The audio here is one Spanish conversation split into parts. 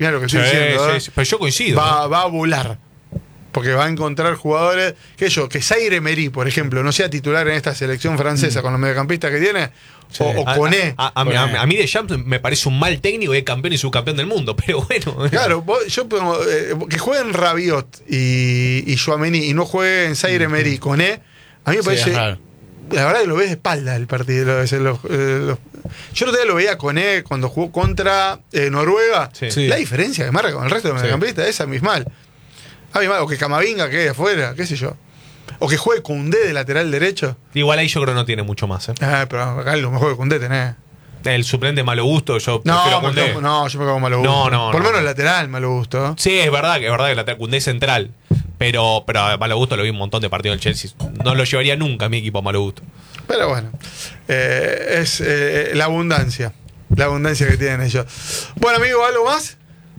Mirá lo que estoy diciendo. Sí, pero yo coincido. Va a volar. Porque va a encontrar jugadores. Que Zaire Emery, por ejemplo, no sea titular en esta selección francesa con los mediocampistas que tiene. Sí. O Koné. A mí Deschamps me parece un mal técnico y es campeón y subcampeón del mundo, pero bueno. Claro, yo pongo, que jueguen Rabiot y Tchouaméni y no jueguen Zaire Emery y Koné, a mí me parece. La verdad que lo ves de espalda el partido. Yo no todavía lo veía Koné cuando jugó contra Noruega. Sí. La diferencia que marca con el resto de mediocampistas es abismal. O que Camavinga quede afuera, qué sé yo. O que juegue Koundé de lateral derecho. Igual ahí yo creo que no tiene mucho más. Pero acá lo mejor que Koundé tenés. El suplente malo gusto, yo prefiero Koundé. No, yo me cago en malo gusto. Por lo menos el lateral malo gusto. Sí, es verdad que el lateral Koundé es central. Pero a malo gusto lo vi un montón de partidos del Chelsea. No lo llevaría nunca a mi equipo a malo gusto. Pero bueno, es la abundancia. La abundancia que tienen ellos. Bueno, amigo, ¿algo más?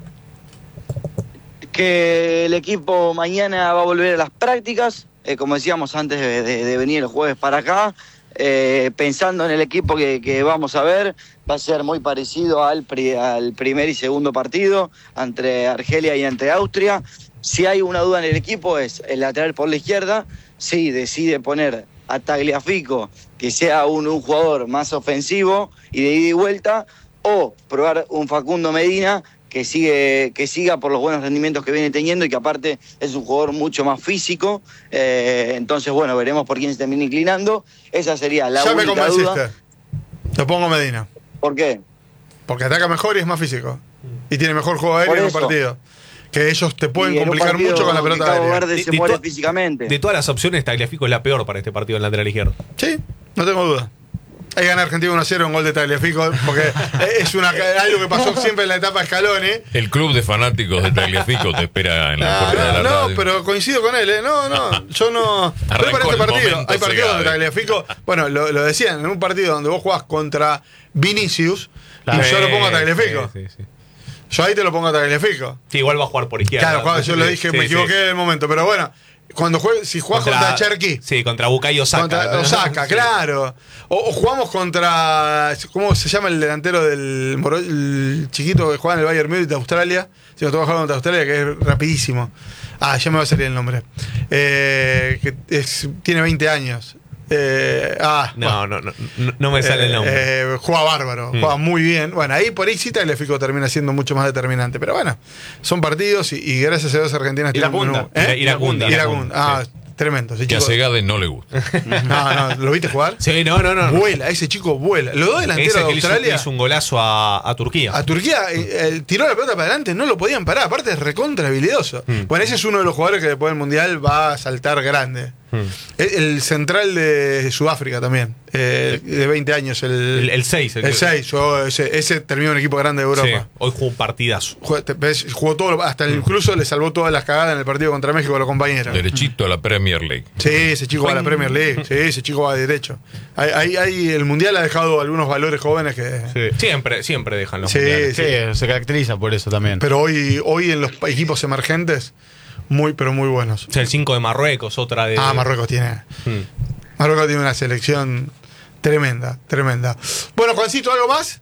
Que el equipo mañana va a volver a las prácticas, como decíamos antes de venir el jueves para acá, pensando en el equipo que vamos a ver, va a ser muy parecido al primer y segundo partido, entre Argelia y ante Austria. Si hay una duda en el equipo es el lateral por la izquierda, si decide poner a Tagliafico, que sea un jugador más ofensivo y de ida y vuelta, o probar un Facundo Medina, que siga por los buenos rendimientos que viene teniendo y que aparte es un jugador mucho más físico. Entonces, bueno, veremos por quién se termina inclinando. Esa sería la única duda. Ya me convenciste. Lo pongo Medina. ¿Por qué? Porque ataca mejor y es más físico. Y tiene mejor juego aéreo en un partido. Que ellos te pueden complicar mucho con la pelota Cabo aérea. Verde se muere físicamente. De todas las opciones, Tagliafico es la peor para este partido en lateral izquierdo. Sí, no tengo duda. Ahí gana Argentina 1-0 un gol de Tagliafico, porque es algo que pasó siempre en la etapa Scaloni. El club de fanáticos de Tagliafico te espera en la puerta de la radio. No, pero coincido con él, yo no. Pero para este partido, hay partidos donde Tagliafico, bueno, lo decían, en un partido donde vos jugás contra Vinicius, y yo lo pongo a Tagliafico. Sí. Yo ahí te lo pongo a Tagliafico. Sí, igual va a jugar por izquierda. Claro, yo lo dije, me equivoqué en el momento, pero bueno. Si jugás contra Cherky. Sí, contra Bukayo Osaka. Contra Osaka, claro. O jugamos contra. ¿Cómo se llama el delantero el chiquito que juega en el Bayern Múnich de Australia? Si no te vas a jugar contra Australia, que es rapidísimo. Ya me va a salir el nombre. Tiene 20 años. No me sale el nombre. Juega bárbaro, juega muy bien. Bueno, por ahí sí Tagliafico termina siendo mucho más determinante. Pero bueno, son partidos y gracias a Dios Argentina tiene un menú. Iracunda. Tremendo. Que a Segade no le gusta. No, ¿lo viste jugar? Sí, no. Vuela, ese chico vuela. Los dos delanteros de Australia. Hizo un golazo a Turquía. A Turquía tiró la pelota para adelante, no lo podían parar. Aparte es recontra habilidoso. Bueno, ese es uno de los jugadores que después del Mundial va a saltar grande. El central de Sudáfrica también, de 20 años. El 6. El 6. Ese terminó en un equipo grande de Europa. Sí, hoy jugó un partidazo. Jugó todo, hasta incluso le salvó todas las cagadas en el partido contra México a los compañeros. Derechito a la Premier League. Sí, ese chico va a la Premier League. Sí, ese chico va derecho. El Mundial ha dejado algunos valores jóvenes que. Sí. Siempre dejan los mundiales. Sí, se caracteriza por eso también. Pero hoy en los equipos emergentes, pero muy buenos. O sea, el 5 de Marruecos, otra de. Marruecos tiene. Marruecos tiene una selección tremenda. Bueno, Juancito, ¿algo más?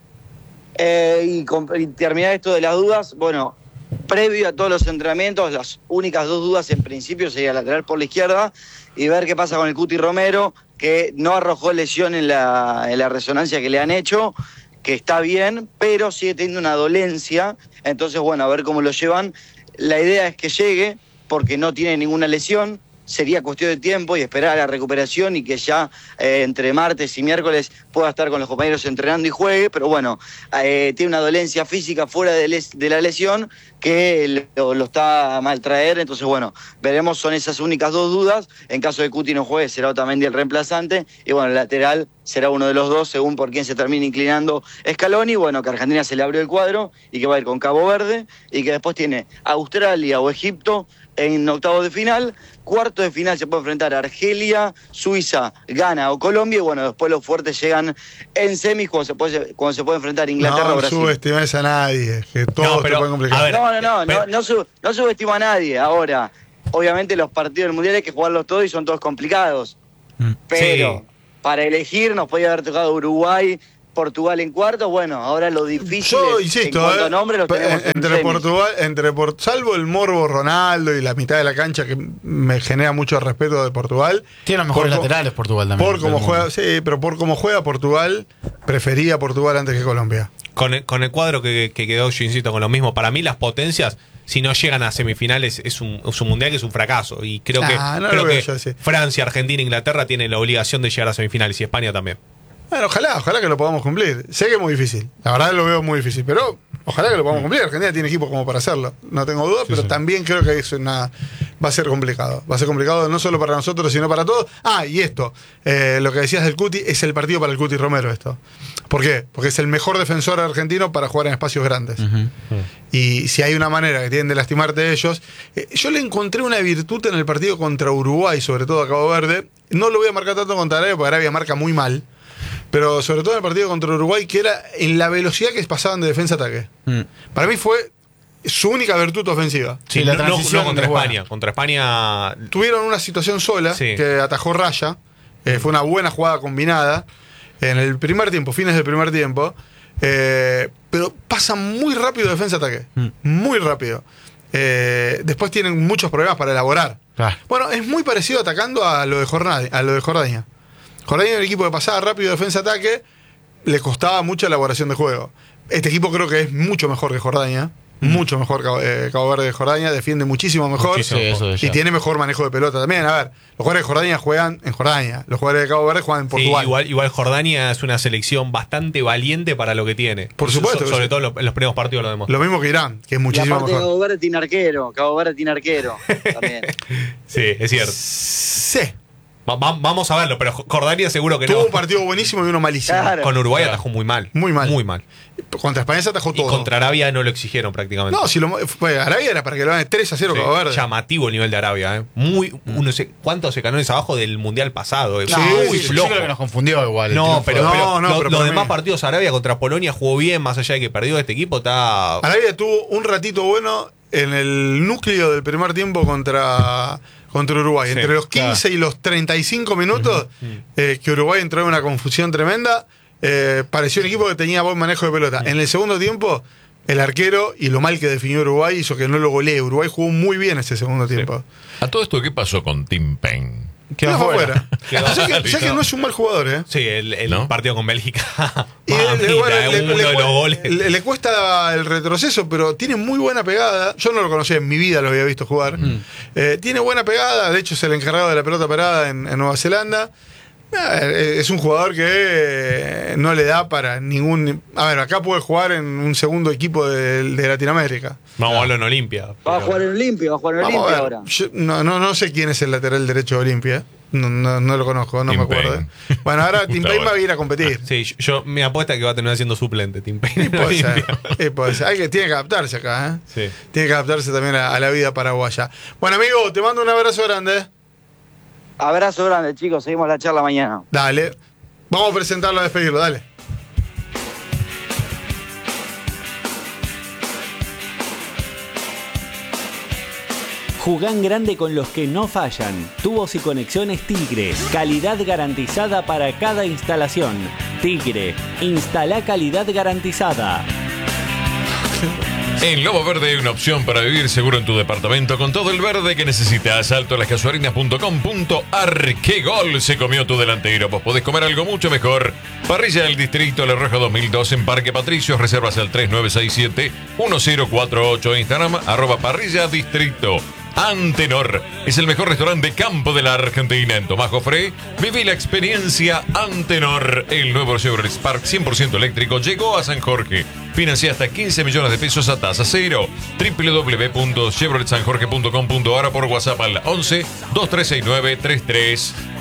Y terminar esto de las dudas, bueno, previo a todos los entrenamientos, las únicas dos dudas en principio sería lateral por la izquierda y ver qué pasa con el Cuti Romero, que no arrojó lesión en la resonancia que le han hecho, que está bien, pero sigue teniendo una dolencia. Entonces, bueno, a ver cómo lo llevan. La idea es que llegue, porque no tiene ninguna lesión. Sería cuestión de tiempo y esperar a la recuperación y que ya entre martes y miércoles pueda estar con los compañeros entrenando y juegue, pero bueno, tiene una dolencia física fuera de la lesión que lo está a maltraer, entonces bueno, veremos, son esas únicas dos dudas. En caso de Cuti no juegue, será Otamendi el reemplazante, y bueno, el lateral será uno de los dos, según por quién se termine inclinando Scaloni. Bueno, que a Argentina se le abrió el cuadro y que va a ir con Cabo Verde, y que después tiene Australia o Egipto en octavos de final. Cuarto de final se puede enfrentar a Argelia, Suiza, Ghana o Colombia, y bueno, después los fuertes llegan en semis cuando se puede enfrentar Inglaterra o Brasil. No subestimes a nadie, que todo te puede complicar. No subestimo a nadie. Ahora, obviamente los partidos del Mundial hay que jugarlos todos y son todos complicados. Pero para elegir nos podía haber tocado Uruguay Portugal en cuartos, bueno, ahora lo difícil Yo es, insisto, en cuanto a nombres los tenemos entre semis. Portugal, salvo el morbo Ronaldo y la mitad de la cancha que me genera mucho respeto de Portugal. Tiene los mejores laterales Portugal también. Por cómo juega, sí, pero por cómo juega Portugal, prefería Portugal antes que Colombia. Con el cuadro que quedó, yo insisto, con lo mismo. Para mí las potencias, si no llegan a semifinales, es un mundial que es un fracaso. Y creo que Francia, Argentina, Inglaterra tienen la obligación de llegar a semifinales y España también. Bueno, ojalá que lo podamos cumplir. Sé que es muy difícil, la verdad lo veo muy difícil, pero ojalá que lo podamos cumplir. Argentina tiene equipo como para hacerlo, no tengo dudas, pero también creo que va a ser complicado. Va a ser complicado no solo para nosotros, sino para todos. Y esto, lo que decías del Cuti, es el partido para el Cuti Romero esto. ¿Por qué? Porque es el mejor defensor argentino para jugar en espacios grandes. Y si hay una manera que tienen de lastimarte de ellos, yo le encontré una virtud en el partido contra Uruguay, sobre todo a Cabo Verde. No lo voy a marcar tanto contra Arabia, porque Arabia marca muy mal. Pero sobre todo en el partido contra Uruguay, que era en la velocidad que pasaban de defensa a ataque. Para mí fue su única virtud ofensiva. Sí, la no transición contra es buena. España. Contra España Tuvieron una situación sola, que atajó Raya. Fue una buena jugada combinada. En el primer tiempo, fines del primer tiempo. Pero pasa muy rápido defensa a ataque. Muy rápido. Después tienen muchos problemas para elaborar. Bueno, es muy parecido atacando a lo de Jordania. Jordania era un equipo que pasaba rápido defensa-ataque, le costaba mucha elaboración de juego. Este equipo creo que es mucho mejor que Jordania, mucho mejor Cabo Verde de Jordania, defiende muchísimo mejor y tiene mejor manejo de pelota también. A ver, los jugadores de Jordania juegan en Jordania, los jugadores de Cabo Verde juegan en Portugal. Igual Jordania es una selección bastante valiente para lo que tiene. Por supuesto. Sobre todo en los primeros partidos lo demostró. Lo mismo que Irán, que es muchísimo mejor. Cabo Verde tiene arquero también. Sí, es cierto. Sí. Vamos a verlo, pero Jordania seguro que no. Tuvo un partido buenísimo y uno malísimo. Claro. Con Uruguay atajó muy mal. Muy mal. Muy mal. Contra España se atajó todo. Y contra Arabia no lo exigieron prácticamente. No, si Arabia era para que lo hagan 3-0 Cabo Verde. Llamativo el nivel de Arabia, no sé cuántos canones abajo del mundial pasado. Muy flojo. Yo creo que nos confundió igual. Pero los demás mí. partidos Arabia contra Polonia jugó bien, más allá de que perdió este equipo. Arabia tuvo un ratito bueno en el núcleo del primer tiempo contra Uruguay. Sí, entre los 15 y los 35 minutos, que Uruguay entró en una confusión tremenda, pareció un equipo que tenía buen manejo de pelota. En el segundo tiempo, el arquero y lo mal que definió Uruguay hizo que no lo golee. Uruguay jugó muy bien ese segundo tiempo. A todo esto, ¿qué pasó con Tim Payne? Quedó afuera. Ya que no es un mal jugador, ¿eh? Sí, el partido con Bélgica. Le cuesta el retroceso, pero tiene muy buena pegada. Yo no lo conocía en mi vida, lo había visto jugar. Tiene buena pegada, de hecho es el encargado de la pelota parada en Nueva Zelanda. Es un jugador que no le da para ningún... A ver, acá puede jugar en un segundo equipo de Latinoamérica. Vamos a verlo en Olimpia. Va a jugar en Olimpia ahora. Yo no sé quién es el lateral derecho de Olimpia. No lo conozco, no me acuerdo. Bueno, ahora Tim Payne va a ir a competir. Sí, mi apuesta es que va a terminar siendo suplente Tim Payne. Puede ser. Tiene que adaptarse acá, ¿eh? Sí. Tiene que adaptarse también a la vida paraguaya. Bueno, amigo, te mando un abrazo grande. Abrazo grande, chicos. Seguimos la charla mañana. Dale. Vamos a presentarlo a despedirlo, dale. Jugá en grande con los que no fallan. Tubos y conexiones Tigre. Calidad garantizada para cada instalación. Tigre. Instalá calidad garantizada. En Lobo Verde hay una opción para vivir seguro en tu departamento con todo el verde que necesitas. altolascasuarinas.com.ar. ¡Qué gol se comió tu delantero! Vos podés comer algo mucho mejor. Parrilla del Distrito La Roja 2002 en Parque Patricios. Reservas al 3967-1048. Instagram @parrilladistrito. Antenor es el mejor restaurante de campo de la Argentina. En Tomás Jofré, viví la experiencia Antenor. El nuevo Chevrolet Spark 100% eléctrico llegó a San Jorge. Financia hasta 15 millones de pesos a tasa cero. www.chevroletsanjorge.com.ar o por WhatsApp al 11 2369 33